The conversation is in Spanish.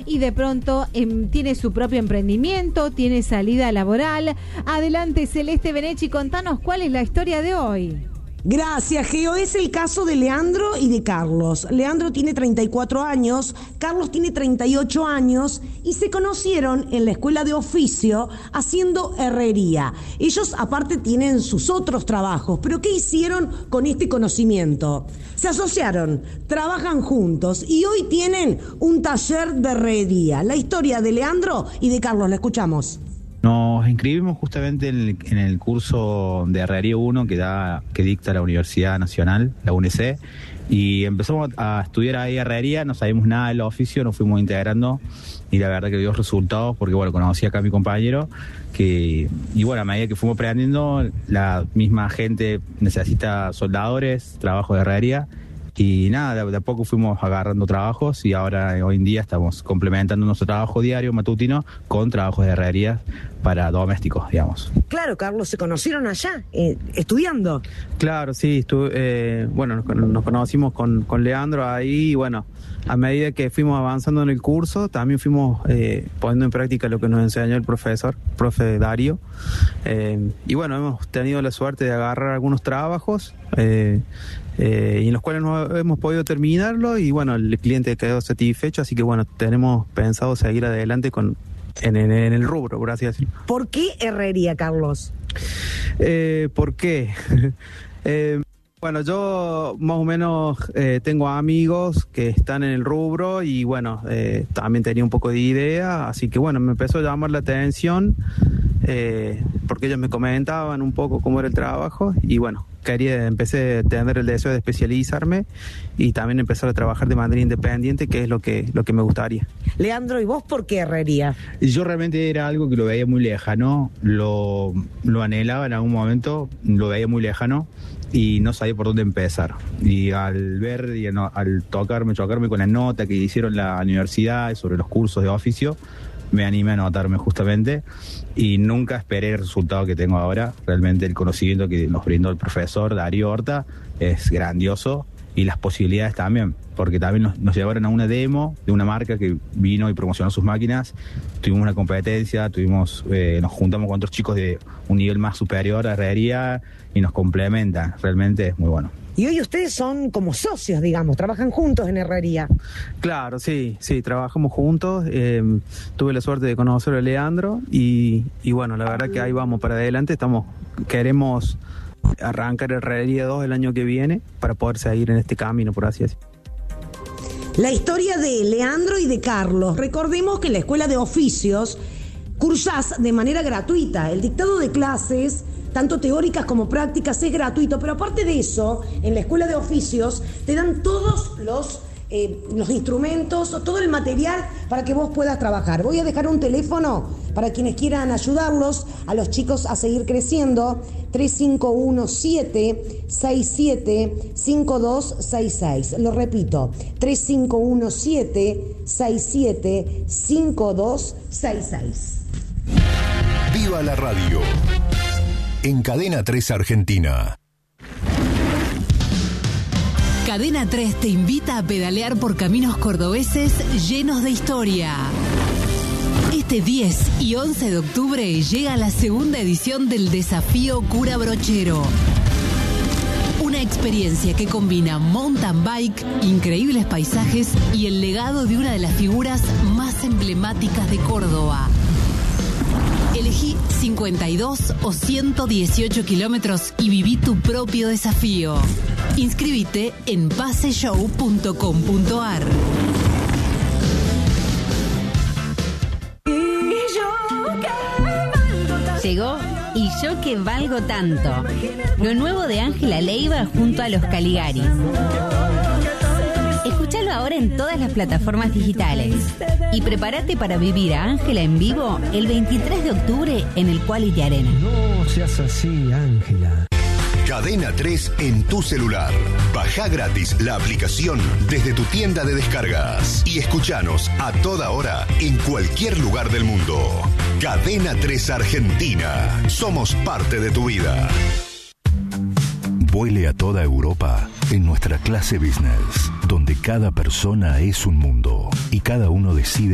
y de pronto tiene su propio emprendimiento, tiene salida laboral. Adelante, Celeste Benechi, contanos cuál es la historia de hoy. Gracias, Geo. Es el caso de Leandro y de Carlos. Leandro tiene 34 años, Carlos tiene 38 años y se conocieron en la escuela de oficio haciendo herrería. Ellos aparte tienen sus otros trabajos, pero ¿qué hicieron con este conocimiento? Se asociaron, trabajan juntos y hoy tienen un taller de herrería. La historia de Leandro y de Carlos, la escuchamos. Nos inscribimos justamente en el curso de Herrería 1 que dicta la Universidad Nacional, la UNC, y empezamos a estudiar ahí herrería. No sabíamos nada del oficio, nos fuimos integrando y la verdad que dio resultados porque, bueno, conocí acá a mi compañero y bueno, a medida que fuimos aprendiendo, la misma gente necesita soldadores, trabajo de herrería. Y nada, de a poco fuimos agarrando trabajos y ahora hoy en día estamos complementando nuestro trabajo diario matutino con trabajos de herrería para domésticos, digamos. Claro, Carlos, ¿se conocieron allá, estudiando? Claro, sí, bueno, nos conocimos con Leandro ahí y bueno, a medida que fuimos avanzando en el curso, también fuimos poniendo en práctica lo que nos enseñó el profe Dario. Y bueno, hemos tenido la suerte de agarrar algunos trabajos y en los cuales no hemos podido terminarlo y bueno, el cliente quedó satisfecho, así que bueno, tenemos pensado seguir adelante en el rubro, por así decirlo. ¿Por qué herrería, Carlos? ¿Por qué? Bueno, yo más o menos tengo amigos que están en el rubro y bueno, también tenía un poco de idea, así que bueno, me empezó a llamar la atención porque ellos me comentaban un poco cómo era el trabajo y bueno, empecé a tener el deseo de especializarme y también empezar a trabajar de manera independiente, que es lo que me gustaría. Leandro, ¿y vos por qué herrería? Yo realmente era algo que lo veía muy lejano, lo anhelaba en algún momento, lo veía muy lejano y no sabía por dónde empezar. Y al ver y al chocarme con la nota que hicieron la universidad sobre los cursos de oficio, me animé a anotarme justamente y nunca esperé el resultado que tengo ahora. Realmente el conocimiento que nos brindó el profesor Darío Horta es grandioso y las posibilidades también, porque también nos llevaron a una demo de una marca que vino y promocionó sus máquinas. Tuvimos una competencia, nos juntamos con otros chicos de un nivel más superior a herrería y nos complementan. Realmente es muy bueno. Y hoy ustedes son como socios, digamos, trabajan juntos en herrería. Claro, sí, trabajamos juntos. Tuve la suerte de conocer a Leandro y bueno, la verdad que ahí vamos para adelante. Queremos arrancar Herrería 2 el año que viene para poder seguir en este camino, por así decirlo. La historia de Leandro y de Carlos. Recordemos que en la Escuela de Oficios cursás de manera gratuita. El dictado de clases, tanto teóricas como prácticas, es gratuito, pero aparte de eso, en la Escuela de Oficios te dan todos los instrumentos, todo el material para que vos puedas trabajar. Voy a dejar un teléfono para quienes quieran ayudarlos a los chicos a seguir creciendo, 3517-675266. Lo repito, 3517-675266. ¡Viva la radio! En Cadena 3 Argentina. Cadena 3 te invita a pedalear por caminos cordobeses llenos de historia. Este 10 y 11 de octubre llega la segunda edición del Desafío Cura Brochero. Una experiencia que combina mountain bike, increíbles paisajes y el legado de una de las figuras más emblemáticas de Córdoba. Elegí 52 o 118 kilómetros y viví tu propio desafío. Inscríbete en paseshow.com.ar. Llegó Y yo que valgo tanto. Lo nuevo de Ángela Leiva junto a los Caligaris. Escúchalo ahora en todas las plataformas digitales. Y prepárate para vivir a Ángela en vivo el 23 de octubre en el Quality Arena. No seas así, Ángela. Cadena 3 en tu celular. Bajá gratis la aplicación desde tu tienda de descargas y escuchanos a toda hora en cualquier lugar del mundo. Cadena 3 Argentina. Somos parte de tu vida. Vuele a toda Europa en nuestra clase business, donde cada persona es un mundo y cada uno decide